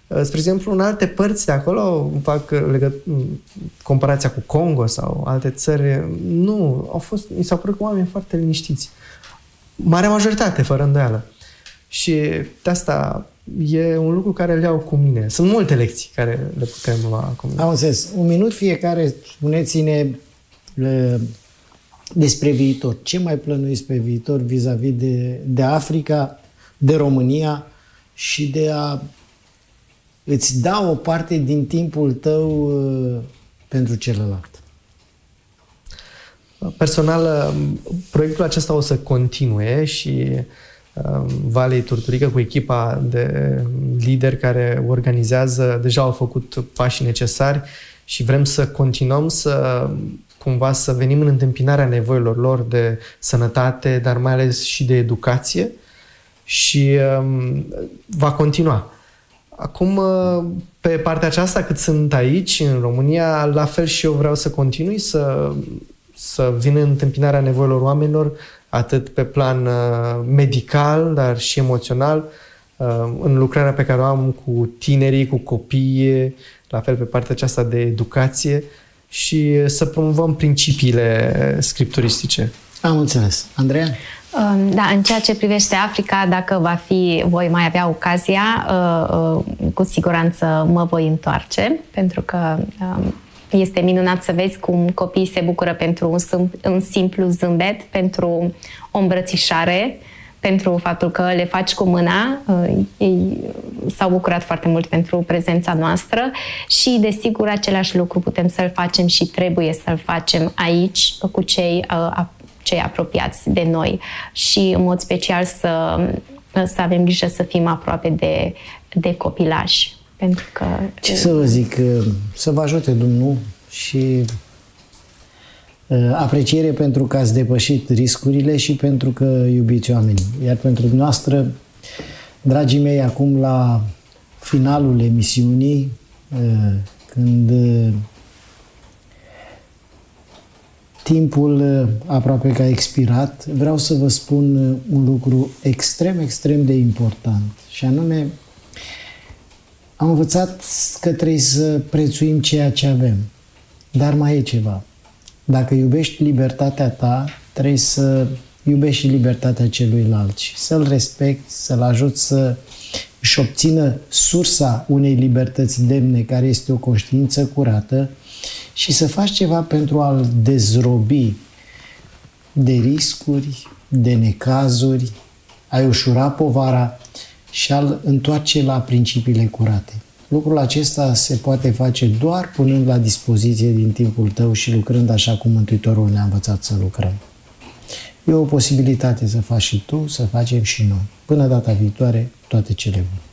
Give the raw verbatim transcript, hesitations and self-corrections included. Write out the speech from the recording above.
Spre exemplu, în alte părți de acolo, fac legă, comparația cu Congo sau alte țări, nu, au fost, mi s-au părut oameni foarte liniștiți. Marea majoritate, fără îndoială. Și de asta e un lucru care le iau cu mine. Sunt multe lecții care le putem lua cu mine. Am înțeles. Un minut fiecare, spuneți-ne le, despre viitor. Ce mai plănuiți pe viitor vis-a-vis de, de Africa, de România și de a îți da o parte din timpul tău uh, pentru celălalt? Personal, proiectul acesta o să continue și uh, Valei Turturică cu echipa de lideri care organizează, deja au făcut pașii necesari și vrem să continuăm să cumva să venim în întâmpinarea nevoilor lor de sănătate, dar mai ales și de educație și um, va continua. Acum, pe partea aceasta, cât sunt aici, în România, la fel și eu vreau să continui să, să vin în întâmpinarea nevoilor oamenilor, atât pe plan uh, medical, dar și emoțional, uh, în lucrarea pe care o am cu tinerii, cu copiii, la fel pe partea aceasta de educație și să promovăm principiile scripturistice. Am înțeles. Andreea? Da, în ceea ce privește Africa, dacă va fi, voi mai avea ocazia, cu siguranță mă voi întoarce, pentru că este minunat să vezi cum copiii se bucură pentru un, un simplu zâmbet, pentru o îmbrățișare, pentru faptul că le faci cu mâna. Ei s-au bucurat foarte mult pentru prezența noastră și, desigur, același lucru putem să-l facem și trebuie să-l facem aici cu cei cei apropiați de noi și, în mod special, să, să avem grijă să fim aproape de, de copilași. Pentru că... Ce să vă zic? Să vă ajute Dumnezeu și apreciere pentru că ați depășit riscurile și pentru că iubiți oamenii. Iar pentru dumneavoastră, dragii mei, acum la finalul emisiunii, când timpul aproape că a expirat, vreau să vă spun un lucru extrem, extrem de important. Și anume, am învățat că trebuie să prețuim ceea ce avem. Dar mai e ceva. Dacă iubești libertatea ta, trebuie să iubești și libertatea celuilalt și să-l respecti, să-l ajuți să își obțină sursa unei libertăți demne, care este o conștiință curată, și să faci ceva pentru a-l dezrobi de riscuri, de necazuri, a-i ușura povara și a-l întoarce la principiile curate. Lucrul acesta se poate face doar punând la dispoziție din timpul tău și lucrând așa cum Mântuitorul ne-a învățat să lucrăm. E o posibilitate să faci și tu, să facem și noi. Până data viitoare, toate cele bune.